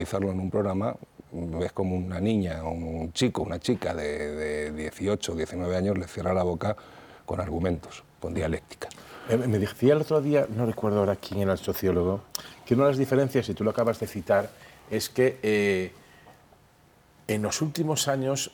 en un programa, ves como una niña, un chico, una chica de 18 o 19 años le cierra la boca con argumentos, con dialéctica. Me decía el otro día, no recuerdo ahora quién era el sociólogo, que una de las diferencias, y tú lo acabas de citar, es que en los últimos años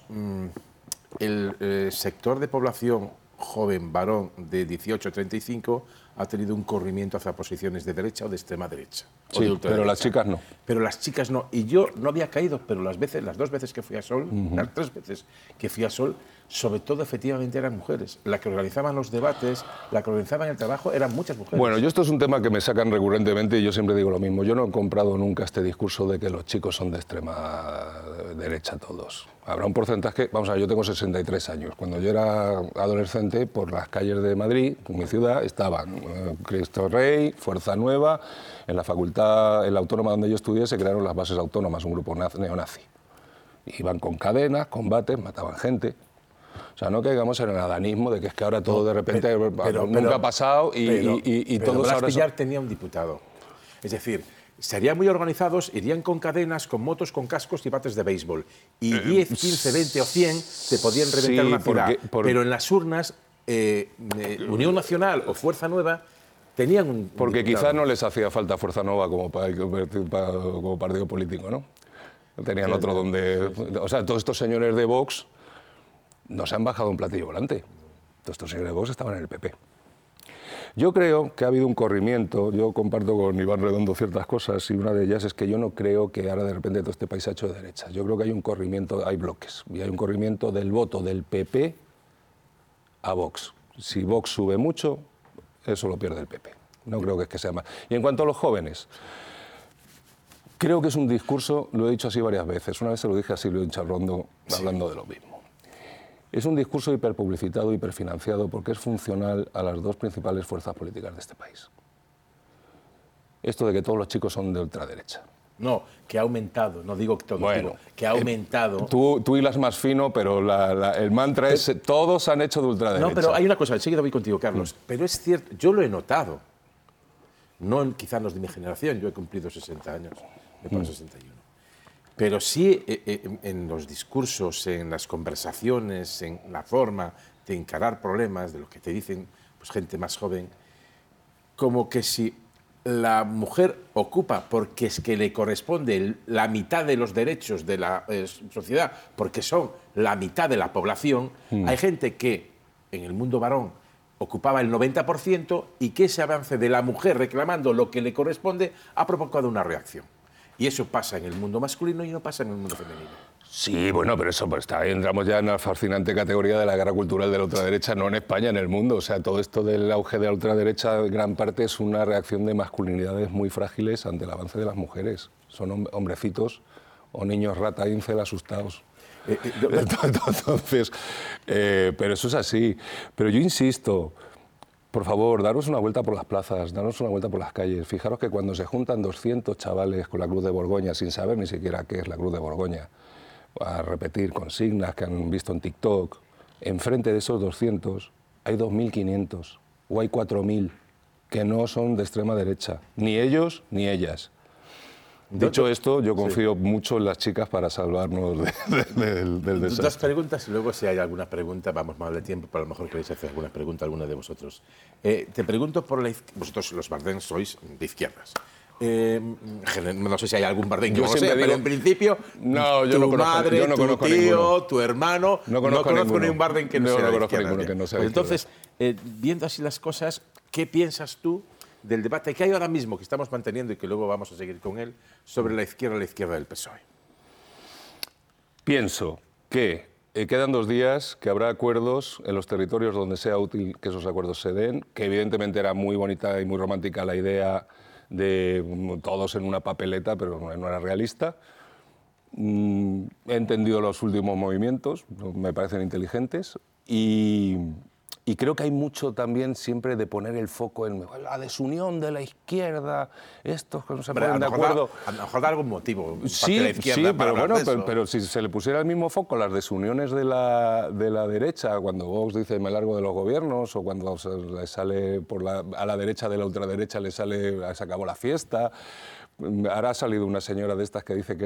el sector de población joven, varón, de 18 a 35, ha tenido un corrimiento hacia posiciones de derecha o de extrema derecha. Sí, pero las chicas no. Pero las chicas no. Y yo no había caído, pero las 2 veces que fui a Sol, las 3 veces que fui a Sol, sobre todo efectivamente eran mujeres. La que organizaban los debates, la que organizaban el trabajo, eran muchas mujeres. Bueno, esto es un tema que me sacan recurrentemente y yo siempre digo lo mismo. Yo no he comprado nunca este discurso de que los chicos son de extrema derecha todos. Habrá un porcentaje, vamos a ver, yo tengo 63 años. Cuando yo era adolescente, por las calles de Madrid, en mi ciudad, estaban Cristo Rey, Fuerza Nueva. En la facultad, en la autónoma donde yo estudié, se crearon las bases autónomas, un grupo neonazi. Iban con cadenas, combates, mataban gente. O sea, no caigamos en el adanismo de que es que ahora todo de repente nunca ha pasado y todos ahora... Blas tenía un diputado. Es decir, serían muy organizados, irían con cadenas, con motos, con cascos y bates de béisbol. Y 10, 15, 20 o 100 te podían reventar una ciudad. Pero en las urnas, Unión Nacional o Fuerza Nueva tenían un Porque diputado. quizás no les hacía falta Fuerza Nueva como partido político, ¿no? Tenían otro donde... O sea, todos estos señores de Vox no se han bajado un platillo volante. Todos estos señores de Vox estaban en el PP. Yo creo que ha habido un corrimiento, yo comparto con Iván Redondo ciertas cosas y una de ellas es que yo no creo que ahora de repente todo este país se ha hecho de derecha. Yo creo que hay un corrimiento, hay bloques, y hay un corrimiento del voto del PP a Vox. Si Vox sube mucho, eso lo pierde el PP. No creo que es que sea más. Y en cuanto a los jóvenes, creo que es un discurso, lo he dicho así varias veces, una vez se lo dije a Silvio Incharrondo hablando de lo mismo. Es un discurso hiperpublicitado, hiperfinanciado, porque es funcional a las dos principales fuerzas políticas de este país. Esto de que todos los chicos son de ultraderecha. No, que ha aumentado, no digo que todo, Bueno, digo, que ha aumentado. Tú hilas más fino, pero el mantra es todos han hecho de ultraderecha. No, pero hay una cosa, enseguida voy contigo, Carlos, pero es cierto, yo lo he notado, no quizás los de mi generación, yo he cumplido 60 años, me pongo 61. Pero sí en los discursos, en las conversaciones, en la forma de encarar problemas, de lo que te dicen pues, gente más joven, como que si la mujer ocupa, porque es que le corresponde la mitad de los derechos de la sociedad, porque son la mitad de la población, hay gente que en el mundo varón ocupaba el 90% y que ese avance de la mujer reclamando lo que le corresponde ha provocado una reacción. Y eso pasa en el mundo masculino y no pasa en el mundo femenino. Sí, bueno, pero eso pues, entramos ya en la fascinante categoría de la guerra cultural de la ultraderecha, no en España, en el mundo. O sea, todo esto del auge de la ultraderecha, gran parte es una reacción de masculinidades muy frágiles ante el avance de las mujeres. Son hombrecitos o niños rata incel asustados. Entonces, pero eso es así. Pero yo insisto, por favor, daros una vuelta por las plazas, daros una vuelta por las calles. Fijaros que cuando se juntan 200 chavales con la Cruz de Borgoña, sin saber ni siquiera qué es la Cruz de Borgoña, a repetir consignas que han visto en TikTok, enfrente de esos 200 hay 2.500 o hay 4.000 que no son de extrema derecha, ni ellos ni ellas. Dicho esto, yo confío mucho en las chicas para salvarnos del desastre. Dos preguntas y luego si hay alguna pregunta, vamos mal de tiempo, pero a lo mejor queréis hacer alguna pregunta alguna de vosotros. Te pregunto por vosotros los Bardén sois de izquierdas. No sé si hay algún Bardén que no sea, pero en principio no, yo tu no conozco, madre, yo no tu conozco tío, ninguno. tu hermano, no conozco ningún Bardén que no sea de izquierdas. Pues entonces, viendo así las cosas, ¿qué piensas tú del debate que hay ahora mismo, que estamos manteniendo y que luego vamos a seguir con él, sobre la izquierda del PSOE? Pienso que quedan 2 días, que habrá acuerdos en los territorios donde sea útil que esos acuerdos se den, que evidentemente era muy bonita y muy romántica la idea de todos en una papeleta, pero no era realista. He entendido los últimos movimientos, me parecen inteligentes, y creo que hay mucho también siempre de poner el foco en la desunión de la izquierda, estos que no se ponen de acuerdo. A lo mejor da algún motivo. Sí, de la izquierda pero bueno, pero si se le pusiera el mismo foco las desuniones de la derecha, cuando Vox dice me largo de los gobiernos, o cuando le sale a la derecha de la ultraderecha le sale se acabó la fiesta, ahora ha salido una señora de estas que dice que